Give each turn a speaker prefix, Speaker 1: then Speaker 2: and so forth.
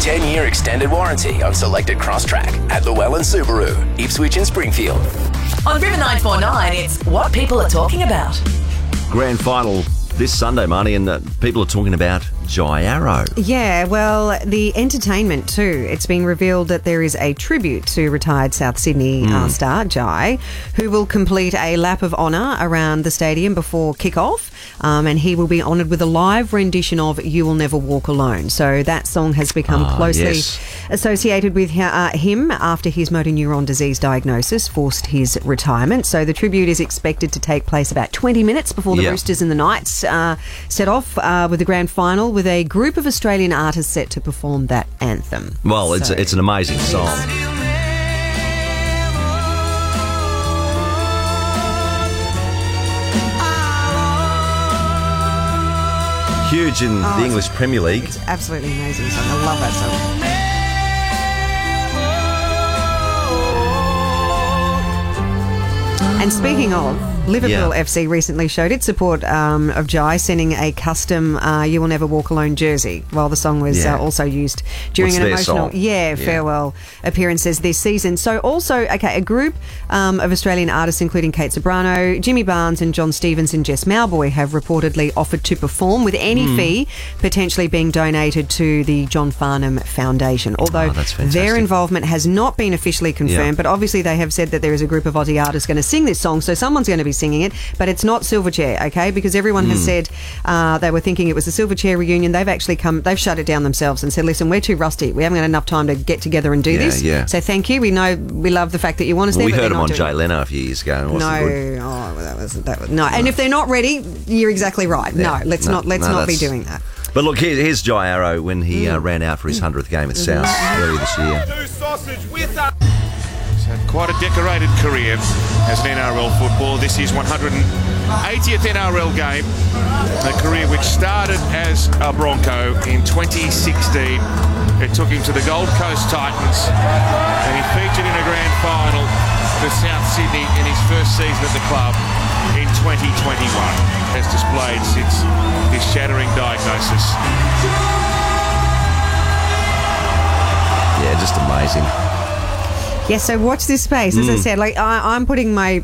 Speaker 1: 10-year extended warranty on selected Crosstrack at Llewellyn Subaru, Ipswich and Springfield.
Speaker 2: On River 949, it's what people are talking about.
Speaker 3: Grand final this Sunday, Marnie, and people are talking about Jai Arrow.
Speaker 4: Yeah, well, the entertainment too. It's been revealed that there is a tribute to retired South Sydney star Jai, who will complete a lap of honour around the stadium before kick-off, and he will be honoured with a live rendition of You Will Never Walk Alone. So that song has become closely associated with him after his motor neuron disease diagnosis forced his retirement. So the tribute is expected to take place about 20 minutes before the Roosters and the Knights set off with the grand final, with a group of Australian artists set to perform that anthem.
Speaker 3: Well, it's an amazing song. Huge in the English Premier League.
Speaker 4: It's absolutely amazing song. I love that song. And speaking of, Liverpool FC recently showed its support of Jai, sending a custom You Will Never Walk Alone jersey, while the song was also used during an emotional farewell appearances this season. So also, a group of Australian artists, including Kate Sobrano, Jimmy Barnes and John Stevens and Jess Mauboy, have reportedly offered to perform, with any fee potentially being donated to the John Farnham Foundation. Although their involvement has not been officially confirmed, but obviously they have said that there is a group of Aussie artists going to sing this song, so someone's going to be singing it, but it's not Silverchair, okay? Because everyone has said they were thinking it was the Silverchair reunion. They've actually they've shut it down themselves and said, listen, we're too rusty. We haven't got enough time to get together and do this. Yeah. So thank you. We love the fact that you want us there.
Speaker 3: We
Speaker 4: but
Speaker 3: heard them on Jay Leno a few years ago. And
Speaker 4: that was no. And if they're not ready, you're exactly right. Yeah. No, let's not be doing that.
Speaker 3: But look, here's Jai Arrow when he ran out for his 100th game at South earlier this year.
Speaker 5: Had quite a decorated career as an NRL footballer. This is 180th NRL game, a career which started as a Bronco in 2016. It took him to the Gold Coast Titans, and he featured in a grand final for South Sydney in his first season at the club in 2021. Has displayed since his shattering diagnosis.
Speaker 3: Yeah, just amazing.
Speaker 4: Yes, so watch this space. As I said, I'm putting my